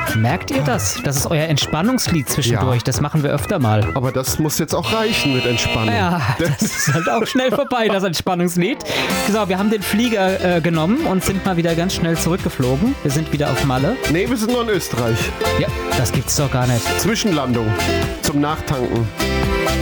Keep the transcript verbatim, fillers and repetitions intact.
Merkt ihr das? Das ist euer Entspannungslied zwischendurch. Ja. Das machen wir öfter mal. Aber das muss jetzt auch reichen mit Entspannung. Ja, das ist halt auch schnell vorbei, das Entspannungslied. So, wir haben den Flieger äh, genommen und sind mal wieder ganz schnell zurückgeflogen. Wir sind wieder auf Malle. Nee, wir sind noch in Österreich. Ja, das gibt's doch gar nicht. Zwischenlandung zum Nachtanken.